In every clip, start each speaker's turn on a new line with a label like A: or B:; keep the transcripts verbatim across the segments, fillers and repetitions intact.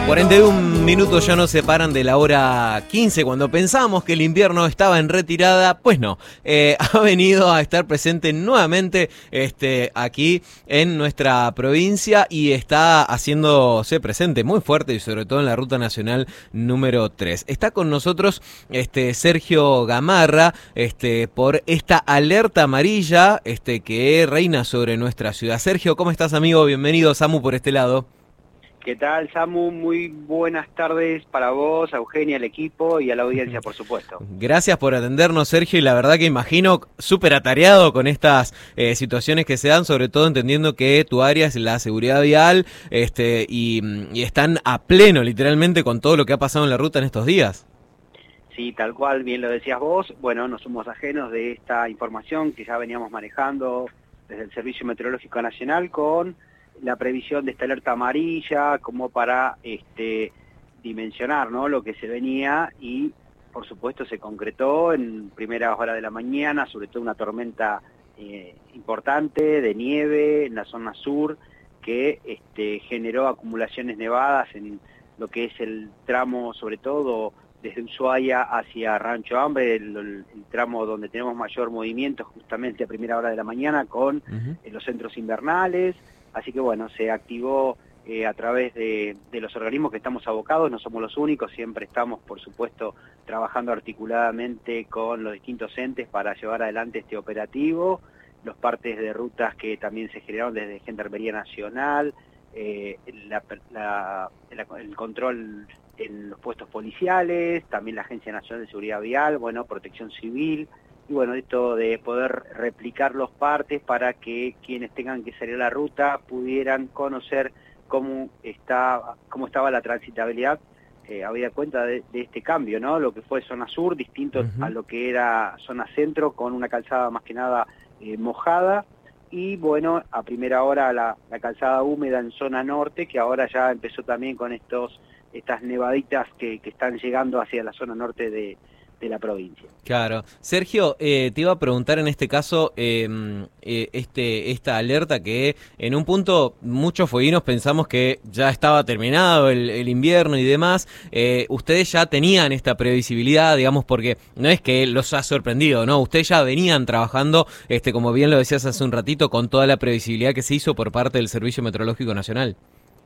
A: cuarenta y un minutos ya nos separan de la hora quince, cuando pensamos que el invierno estaba en retirada. Pues no, eh, ha venido a estar presente nuevamente este, aquí en nuestra provincia y está haciéndose presente muy fuerte, y sobre todo en la ruta nacional número tres. Está con nosotros este, Sergio Gamarra este, por esta alerta amarilla este, que reina sobre nuestra ciudad. Sergio, ¿cómo estás, amigo? Bienvenido. Samu por este lado.
B: ¿Qué tal, Samu? Muy buenas tardes para vos, a Eugenia, al equipo y a la audiencia, por supuesto.
A: Gracias por atendernos, Sergio, y la verdad que imagino súper atareado con estas eh, situaciones que se dan, sobre todo entendiendo que tu área es la seguridad vial este, y, y están a pleno, literalmente, con todo lo que ha pasado en la ruta en estos días.
B: Sí, tal cual, bien lo decías vos. Bueno, no somos ajenos de esta información que ya veníamos manejando desde el Servicio Meteorológico Nacional con la previsión de esta alerta amarilla como para este, dimensionar, ¿no?, lo que se venía, y por supuesto se concretó en primeras horas de la mañana, sobre todo una tormenta eh, importante de nieve en la zona sur que este, generó acumulaciones nevadas en lo que es el tramo, sobre todo desde Ushuaia hacia Rancho Hambre, el, el, el tramo donde tenemos mayor movimiento justamente a primera hora de la mañana con uh-huh. eh, los centros invernales. Así que bueno, se activó eh, a través de, de los organismos que estamos abocados, no somos los únicos, siempre estamos, por supuesto, trabajando articuladamente con los distintos entes para llevar adelante este operativo, los partes de rutas que también se generaron desde Gendarmería Nacional, eh, la, la, la, el control en los puestos policiales, también la Agencia Nacional de Seguridad Vial, bueno, Protección Civil. Y bueno, esto de poder replicar los partes para que quienes tengan que salir a la ruta pudieran conocer cómo está, cómo estaba la transitabilidad, eh, habida cuenta de, de este cambio, ¿no? Lo que fue zona sur, distinto uh-huh. a lo que era zona centro, con una calzada más que nada eh, mojada, y bueno, a primera hora la, la calzada húmeda en zona norte, que ahora ya empezó también con estos estas nevaditas que, que están llegando hacia la zona norte de de la provincia.
A: Claro. Sergio, eh, te iba a preguntar en este caso, eh, eh, este esta alerta que en un punto muchos fueguinos pensamos que ya estaba terminado el, el invierno y demás. Eh, ustedes ya tenían esta previsibilidad, digamos, porque no es que los ha sorprendido, ¿no? Ustedes ya venían trabajando, este, como bien lo decías hace un ratito, con toda la previsibilidad que se hizo por parte del Servicio Meteorológico Nacional.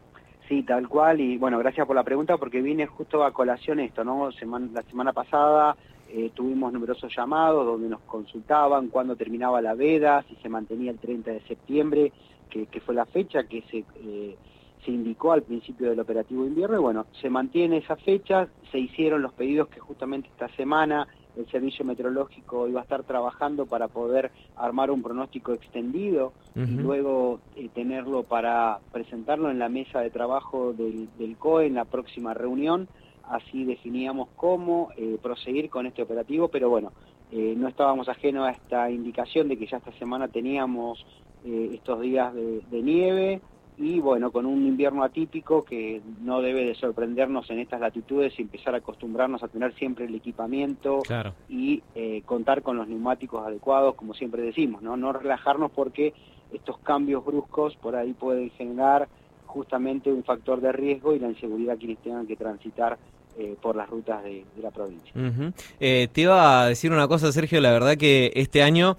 B: Sí, tal cual, y bueno, gracias por la pregunta, porque viene justo a colación esto, ¿no? Semana, la semana pasada eh, tuvimos numerosos llamados donde nos consultaban cuándo terminaba la veda, si se mantenía el treinta de septiembre, que, que fue la fecha que se, eh, se indicó al principio del operativo de invierno, y bueno, se mantiene esa fecha, se hicieron los pedidos que justamente esta semana el Servicio Meteorológico iba a estar trabajando para poder armar un pronóstico extendido uh-huh. y luego eh, tenerlo para presentarlo en la mesa de trabajo del, del C O E en la próxima reunión. Así definíamos cómo eh, proseguir con este operativo, pero bueno, eh, no estábamos ajenos a esta indicación de que ya esta semana teníamos eh, estos días de, de nieve, y bueno, con un invierno atípico que no debe de sorprendernos en estas latitudes y empezar a acostumbrarnos a tener siempre el equipamiento claro. y eh, contar con los neumáticos adecuados, como siempre decimos, ¿no? No relajarnos, porque estos cambios bruscos por ahí pueden generar justamente un factor de riesgo y la inseguridad a quienes tengan que transitar eh, por las rutas de, de la provincia.
A: Uh-huh. Eh, te iba a decir una cosa, Sergio, la verdad que este año...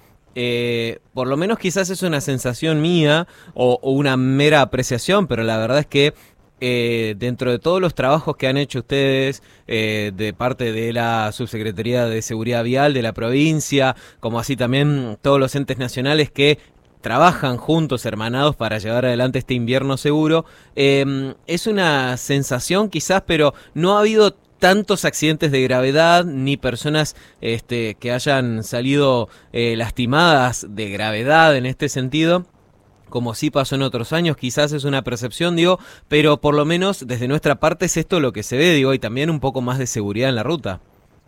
A: Eh, por lo menos quizás es una sensación mía o, o una mera apreciación, pero la verdad es que eh, dentro de todos los trabajos que han hecho ustedes eh, de parte de la Subsecretaría de Seguridad Vial de la provincia, como así también todos los entes nacionales que trabajan juntos, hermanados, para llevar adelante este invierno seguro, eh, es una sensación quizás, pero no ha habido tantos accidentes de gravedad ni personas este, que hayan salido eh, lastimadas de gravedad en este sentido, como sí pasó en otros años. Quizás es una percepción, digo, pero por lo menos desde nuestra parte es esto lo que se ve, digo, y también un poco más de seguridad en la ruta.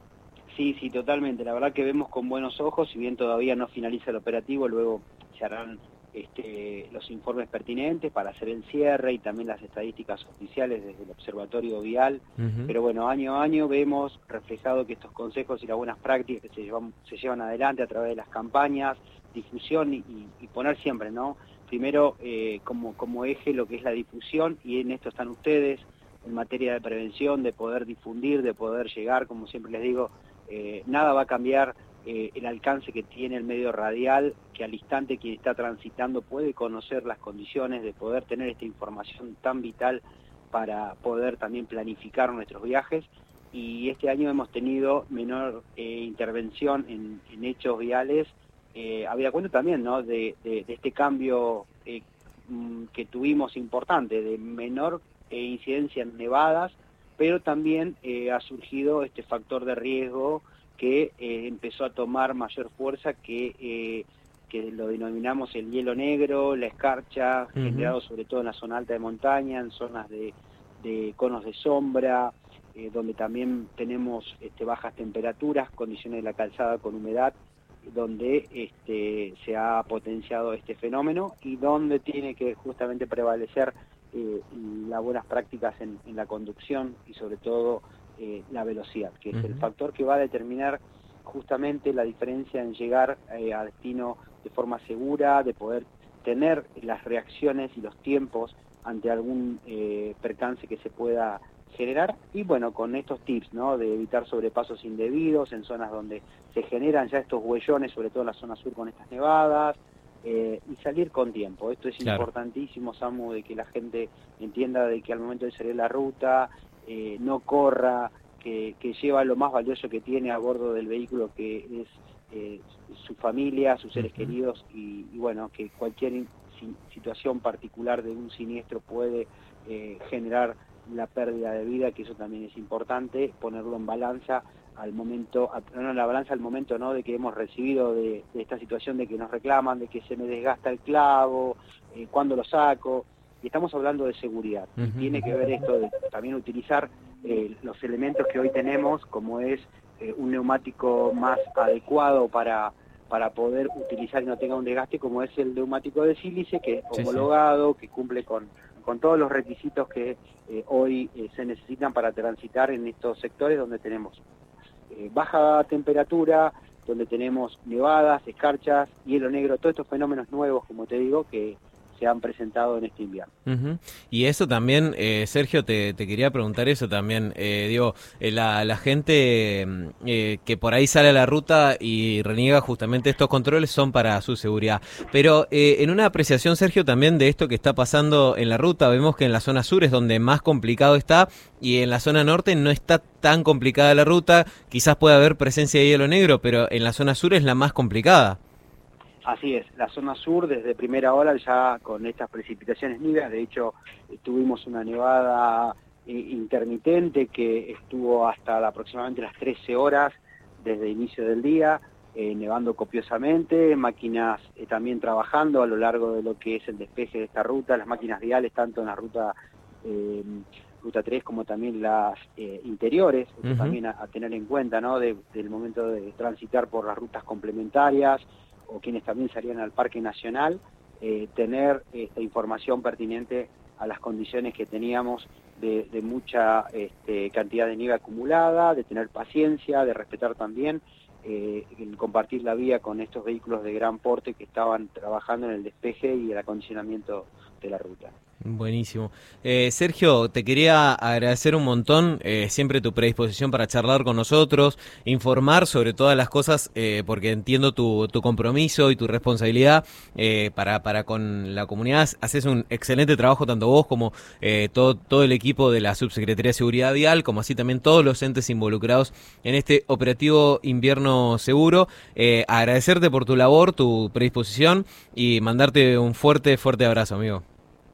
B: Sí, sí, totalmente. La verdad que vemos con buenos ojos, si bien todavía no finaliza el operativo, luego se harán Este, los informes pertinentes para hacer el cierre y también las estadísticas oficiales desde el Observatorio Vial, uh-huh. pero bueno, año a año vemos reflejado que estos consejos y las buenas prácticas que se llevan, se llevan adelante a través de las campañas, difusión y, y poner siempre, ¿no? Primero, eh, como, como eje lo que es la difusión, y en esto están ustedes, en materia de prevención, de poder difundir, de poder llegar, como siempre les digo, eh, nada va a cambiar eh, el alcance que tiene el medio radial, que al instante quien está transitando puede conocer las condiciones, de poder tener esta información tan vital para poder también planificar nuestros viajes. Y este año hemos tenido menor eh, intervención en, en hechos viales, eh, habida cuenta también, ¿no?, de, de, de este cambio eh, que tuvimos importante, de menor eh, incidencia en nevadas, pero también eh, ha surgido este factor de riesgo que eh, empezó a tomar mayor fuerza, que, eh, que lo denominamos el hielo negro, la escarcha, uh-huh. generado sobre todo en la zona alta de montaña, en zonas de, de conos de sombra, eh, donde también tenemos este, bajas temperaturas, condiciones de la calzada con humedad, donde este, se ha potenciado este fenómeno y donde tiene que justamente prevalecer eh, las buenas prácticas en, en la conducción y sobre todo eh, la velocidad, que es uh-huh. el factor que va a determinar justamente la diferencia en llegar eh, a destino de forma segura, de poder tener las reacciones y los tiempos ante algún eh, percance que se pueda generar, y bueno, con estos tips, ¿no?, de evitar sobrepasos indebidos en zonas donde se generan ya estos huellones, sobre todo en la zona sur con estas nevadas, eh, y salir con tiempo. Esto es claro. importantísimo, Samu, de que la gente entienda de que al momento de salir la ruta, eh, no corra, que, que lleva lo más valioso que tiene a bordo del vehículo, que es eh, su familia, sus seres uh-huh. queridos, y, y bueno, que cualquier in, situación particular de un siniestro puede eh, generar la pérdida de vida, que eso también es importante, ponerlo en balanza al momento, ponerlo en la balanza al momento, ¿no?, de que hemos recibido de, de esta situación de que nos reclaman, de que se me desgasta el clavo, eh, cuándo lo saco, y estamos hablando de seguridad, uh-huh. y tiene que ver esto de también utilizar eh, los elementos que hoy tenemos, como es eh, un neumático más adecuado para para poder utilizar y no tenga un desgaste, como es el neumático de sílice, que es homologado, sí, sí. que cumple con con todos los requisitos que eh, hoy eh, se necesitan para transitar en estos sectores donde tenemos eh, baja temperatura, donde tenemos nevadas, escarchas, hielo negro, todos estos fenómenos nuevos, como te digo, que se han presentado en este invierno.
A: Uh-huh. Y eso también, eh, Sergio, te, te quería preguntar eso también, eh, digo, eh, la, la gente eh, que por ahí sale a la ruta y reniega justamente estos controles son para su seguridad, pero eh, en una apreciación, Sergio, también de esto que está pasando en la ruta, vemos que en la zona sur es donde más complicado está y en la zona norte no está tan complicada la ruta, quizás pueda haber presencia de hielo negro, pero en la zona sur es la más complicada.
B: Así es, la zona sur desde primera hora ya con estas precipitaciones nívedas, de hecho tuvimos una nevada eh, intermitente que estuvo hasta aproximadamente las trece horas desde el inicio del día, eh, nevando copiosamente, máquinas eh, también trabajando a lo largo de lo que es el despeje de esta ruta, las máquinas viales tanto en la ruta eh, ruta tres como también las eh, interiores, uh-huh. también a, a tener en cuenta, ¿no?, de, del momento de transitar por las rutas complementarias, o quienes también salían al Parque Nacional, eh, tener esta información pertinente a las condiciones que teníamos de, de mucha este, cantidad de nieve acumulada, de tener paciencia, de respetar también, eh, el compartir la vía con estos vehículos de gran porte que estaban trabajando en el despeje y el acondicionamiento de la ruta.
A: Buenísimo. Eh, Sergio, te quería agradecer un montón, eh, siempre tu predisposición para charlar con nosotros, informar sobre todas las cosas, eh, porque entiendo tu, tu compromiso y tu responsabilidad eh, para, para con la comunidad. Haces un excelente trabajo, tanto vos como eh, todo, todo el equipo de la Subsecretaría de Seguridad Vial, como así también todos los entes involucrados en este operativo Invierno Seguro. Eh, agradecerte por tu labor, tu predisposición y mandarte un fuerte, fuerte abrazo, amigo.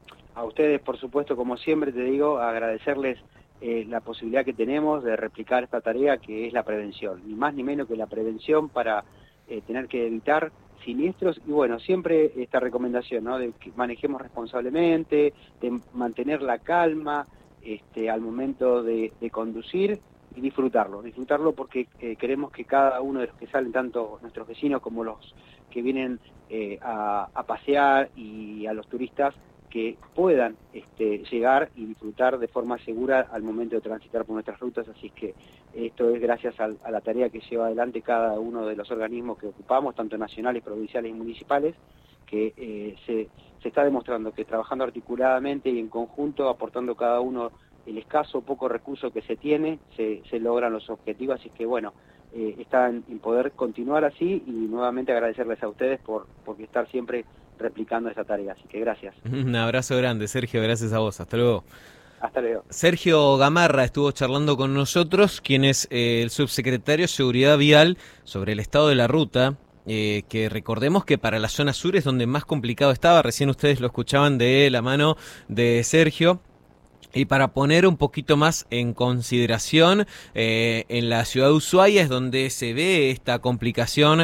B: A ustedes, por supuesto, como siempre te digo, agradecerles eh, la posibilidad que tenemos de replicar esta tarea que es la prevención, ni más ni menos que la prevención para eh, tener que evitar siniestros y bueno, siempre esta recomendación, ¿no?, de que manejemos responsablemente, de mantener la calma este, al momento de, de conducir y disfrutarlo, disfrutarlo porque eh, queremos que cada uno de los que salen, tanto nuestros vecinos como los que vienen eh, a, a pasear y a los turistas, que puedan este, llegar y disfrutar de forma segura al momento de transitar por nuestras rutas, así que esto es gracias a, a la tarea que lleva adelante cada uno de los organismos que ocupamos, tanto nacionales, provinciales y municipales, que eh, se, se está demostrando que trabajando articuladamente y en conjunto, aportando cada uno el escaso poco recurso que se tiene, se, se logran los objetivos, así que bueno, eh, está en, en poder continuar así y nuevamente agradecerles a ustedes por, por estar siempre replicando esa tarea, así que gracias.
A: Un abrazo grande, Sergio, gracias a vos, hasta luego.
B: Hasta luego.
A: Sergio Gamarra estuvo charlando con nosotros, quien es eh, el subsecretario de Seguridad Vial, sobre el estado de la ruta, eh, que recordemos que para la zona sur es donde más complicado estaba, recién ustedes lo escuchaban de la mano de Sergio. Y para poner un poquito más en consideración, eh, en la ciudad de Ushuaia es donde se ve esta complicación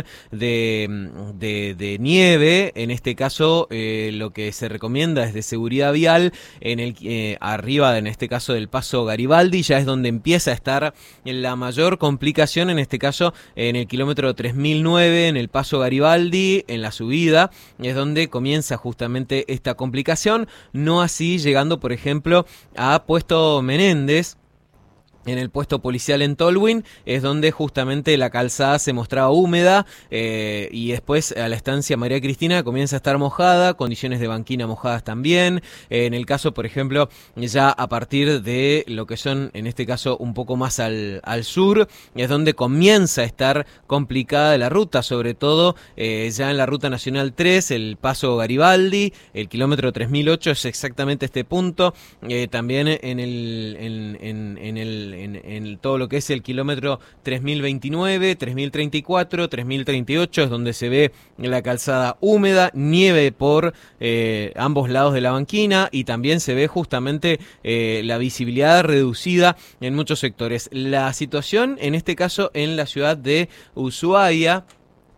A: de, de, de nieve. En este caso, eh, lo que se recomienda es de seguridad vial, en el eh, arriba, en este caso, del paso Garibaldi, ya es donde empieza a estar la mayor complicación, en este caso, en el kilómetro tres mil nueve, en el paso Garibaldi, en la subida, es donde comienza justamente esta complicación, no así llegando, por ejemplo, a Puesto Menéndez. En el puesto policial en Tolwyn es donde justamente la calzada se mostraba húmeda eh, y después a la estancia María Cristina comienza a estar mojada, condiciones de banquina mojadas también. Eh, en el caso, por ejemplo, ya a partir de lo que son, en este caso, un poco más al, al sur, es donde comienza a estar complicada la ruta, sobre todo eh, ya en la ruta nacional tres, el paso Garibaldi, el kilómetro tres mil ocho es exactamente este punto, eh, también en el... En, en, en el En, en todo lo que es el kilómetro tres mil veintinueve, tres mil treinta y cuatro, tres mil treinta y ocho es donde se ve la calzada húmeda, nieve por eh, ambos lados de la banquina y también se ve justamente eh, la visibilidad reducida en muchos sectores. La situación en este caso en la ciudad de Ushuaia,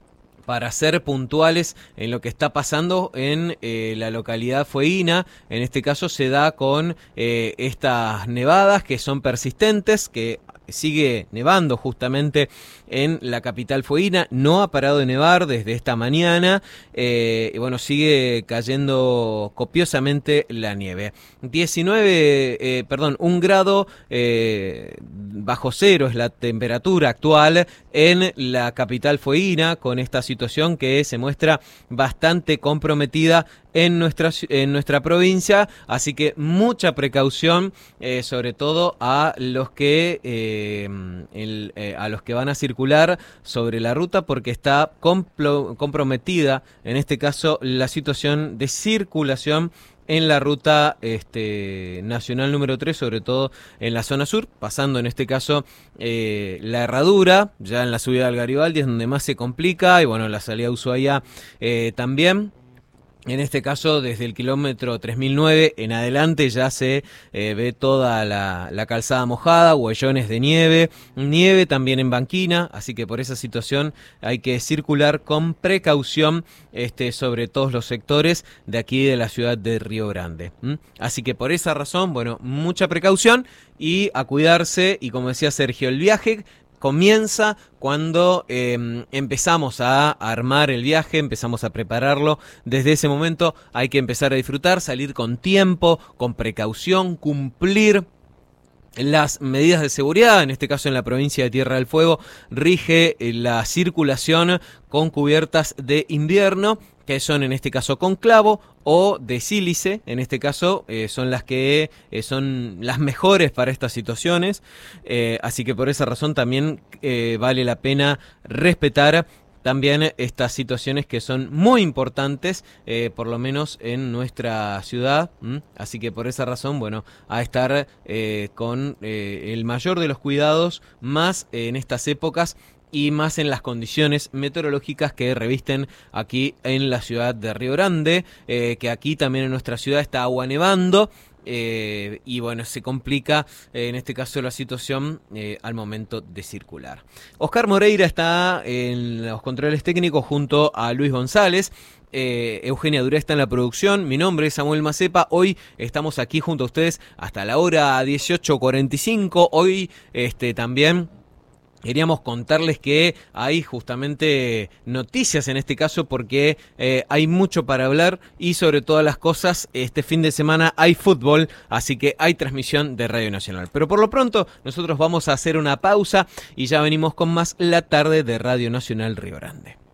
A: para ser puntuales en lo que está pasando en eh, la localidad fueguina, en este caso se da con eh, estas nevadas que son persistentes, que sigue nevando justamente en la capital fueguina, no ha parado de nevar desde esta mañana, eh, y bueno, sigue cayendo copiosamente la nieve. diecinueve, eh, perdón, un grado eh, bajo cero es la temperatura actual en la capital fueguina, con esta situación que se muestra bastante comprometida en nuestra, en nuestra provincia, así que mucha precaución, eh, sobre todo a los que eh, el, eh, a los que van a circular sobre la ruta, porque está complo, comprometida en este caso la situación de circulación en la ruta este, nacional número tres, sobre todo en la zona sur, pasando en este caso eh, la Herradura, ya en la subida del Garibaldi es donde más se complica, y bueno, la salida de Ushuaia eh, también. En este caso, desde el kilómetro tres mil nueve en adelante ya se eh, ve toda la, la calzada mojada, huellones de nieve, nieve también en banquina, así que por esa situación hay que circular con precaución este, sobre todos los sectores de aquí de la ciudad de Río Grande. ¿Mm? Así que por esa razón, bueno, mucha precaución y a cuidarse, y como decía Sergio, el viaje comienza cuando eh, empezamos a armar el viaje, empezamos a prepararlo. Desde ese momento hay que empezar a disfrutar, salir con tiempo, con precaución, cumplir las medidas de seguridad. En este caso, en la provincia de Tierra del Fuego rige la circulación con cubiertas de invierno, que son en este caso con clavo o de sílice, en este caso eh, son las que eh, son las mejores para estas situaciones, eh, así que por esa razón también eh, vale la pena respetar también estas situaciones que son muy importantes, eh, por lo menos en nuestra ciudad. ¿m? Así que por esa razón, bueno, a estar eh, con eh, el mayor de los cuidados, más eh, en estas épocas y más en las condiciones meteorológicas que revisten aquí en la ciudad de Río Grande, eh, que aquí también en nuestra ciudad está agua nevando. Eh, y bueno, se complica eh, en este caso la situación eh, al momento de circular. Oscar Moreira está en los controles técnicos junto a Luis González. Eh, Eugenia Durá está en la producción. Mi nombre es Samuel Macepa. Hoy estamos aquí junto a ustedes hasta la hora dieciocho cuarenta y cinco. Hoy este, también queríamos contarles que hay justamente noticias en este caso, porque eh, hay mucho para hablar y sobre todas las cosas este fin de semana hay fútbol, así que hay transmisión de Radio Nacional. Pero por lo pronto nosotros vamos a hacer una pausa y ya venimos con más La Tarde de Radio Nacional Río Grande.